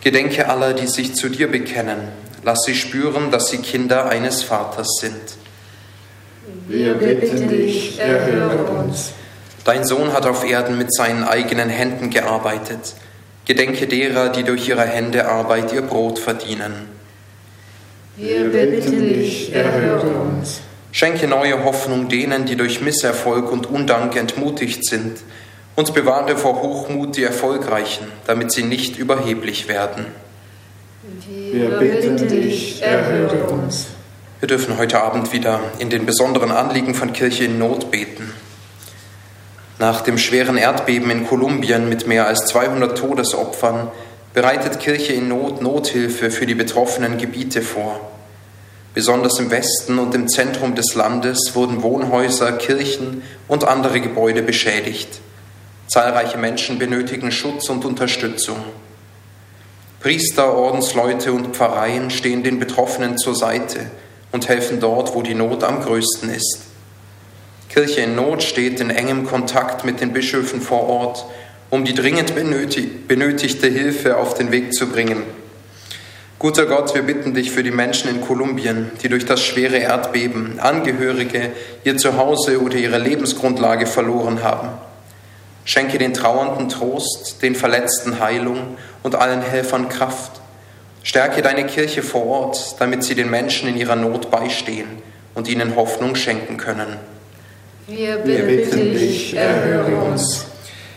Gedenke aller, die sich zu dir bekennen. Lass sie spüren, dass sie Kinder eines Vaters sind. Wir bitten dich, erhöre uns. Dein Sohn hat auf Erden mit seinen eigenen Händen gearbeitet. Gedenke derer, die durch ihre Hände Arbeit ihr Brot verdienen. Wir bitten dich, erhöre uns. Schenke neue Hoffnung denen, die durch Misserfolg und Undank entmutigt sind, und bewahre vor Hochmut die Erfolgreichen, damit sie nicht überheblich werden. Wir bitten dich, erhöre uns. Wir dürfen heute Abend wieder in den besonderen Anliegen von Kirche in Not beten. Nach dem schweren Erdbeben in Kolumbien mit mehr als 200 Todesopfern bereitet Kirche in Not Nothilfe für die betroffenen Gebiete vor. Besonders im Westen und im Zentrum des Landes wurden Wohnhäuser, Kirchen und andere Gebäude beschädigt. Zahlreiche Menschen benötigen Schutz und Unterstützung. Priester, Ordensleute und Pfarreien stehen den Betroffenen zur Seite und helfen dort, wo die Not am größten ist. Kirche in Not steht in engem Kontakt mit den Bischöfen vor Ort, um die dringend benötigte Hilfe auf den Weg zu bringen. Guter Gott, wir bitten dich für die Menschen in Kolumbien, die durch das schwere Erdbeben Angehörige, ihr Zuhause oder ihre Lebensgrundlage verloren haben. Schenke den Trauernden Trost, den Verletzten Heilung und allen Helfern Kraft. Stärke deine Kirche vor Ort, damit sie den Menschen in ihrer Not beistehen und ihnen Hoffnung schenken können. Wir bitten dich, erhöre uns.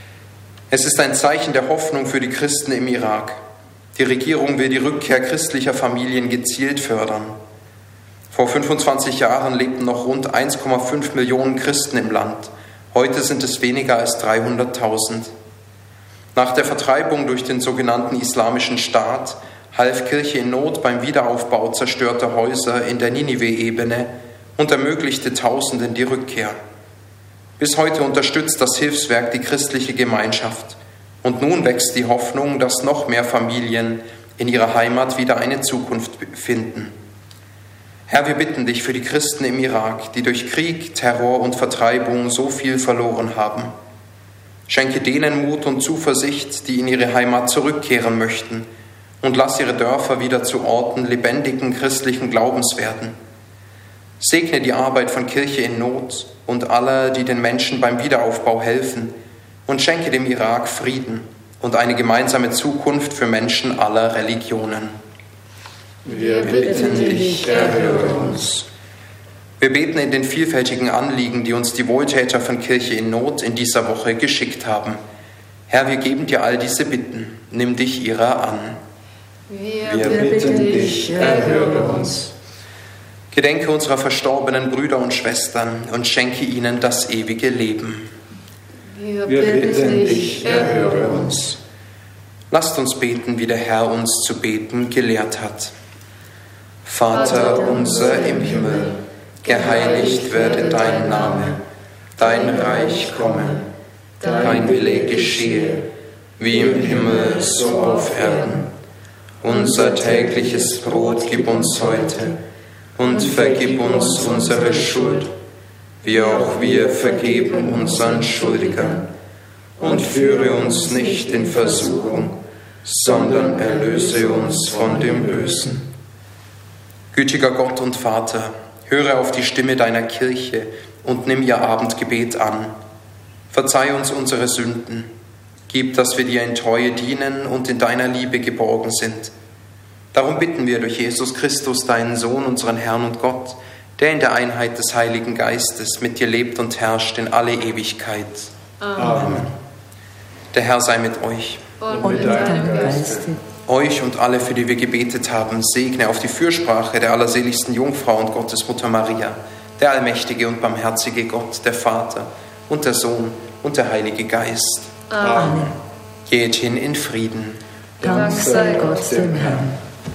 Es ist ein Zeichen der Hoffnung für die Christen im Irak. Die Regierung will die Rückkehr christlicher Familien gezielt fördern. Vor 25 Jahren lebten noch rund 1,5 Millionen Christen im Land. Heute sind es weniger als 300.000. Nach der Vertreibung durch den sogenannten Islamischen Staat half Kirche in Not beim Wiederaufbau zerstörter Häuser in der Ninive-Ebene und ermöglichte Tausenden die Rückkehr. Bis heute unterstützt das Hilfswerk die christliche Gemeinschaft. Und nun wächst die Hoffnung, dass noch mehr Familien in ihrer Heimat wieder eine Zukunft finden. Herr, wir bitten dich für die Christen im Irak, die durch Krieg, Terror und Vertreibung so viel verloren haben. Schenke denen Mut und Zuversicht, die in ihre Heimat zurückkehren möchten, und lass ihre Dörfer wieder zu Orten lebendigen christlichen Glaubens werden. Segne die Arbeit von Kirche in Not und aller, die den Menschen beim Wiederaufbau helfen, und schenke dem Irak Frieden und eine gemeinsame Zukunft für Menschen aller Religionen. Wir bitten dich, erhöre uns. Wir beten in den vielfältigen Anliegen, die uns die Wohltäter von Kirche in Not in dieser Woche geschickt haben. Herr, wir geben dir all diese Bitten. Nimm dich ihrer an. Wir bitten dich, erhöre uns. Gedenke unserer verstorbenen Brüder und Schwestern und schenke ihnen das ewige Leben. Wir bitten dich, erhöre uns. Lasst uns beten, wie der Herr uns zu beten gelehrt hat. Vater unser im Himmel, geheiligt werde dein Name, dein Reich komme, dein Wille geschehe, wie im Himmel so auf Erden. Unser tägliches Brot gib uns heute und vergib uns unsere Schuld, wie auch wir vergeben unseren Schuldigern. Und führe uns nicht in Versuchung, sondern erlöse uns von dem Bösen. Gütiger Gott und Vater, höre auf die Stimme deiner Kirche und nimm ihr Abendgebet an. Verzeih uns unsere Sünden. Gib, dass wir dir in Treue dienen und in deiner Liebe geborgen sind. Darum bitten wir durch Jesus Christus, deinen Sohn, unseren Herrn und Gott, der in der Einheit des Heiligen Geistes mit dir lebt und herrscht in alle Ewigkeit. Amen. Der Herr sei mit euch. Und mit deinem Geiste. Euch und alle, für die wir gebetet haben, segne auf die Fürsprache der allerseligsten Jungfrau und Gottesmutter Maria, der allmächtige und barmherzige Gott, der Vater und der Sohn und der Heilige Geist. Amen. Geht hin in Frieden. Dank sei Gott dem Herrn.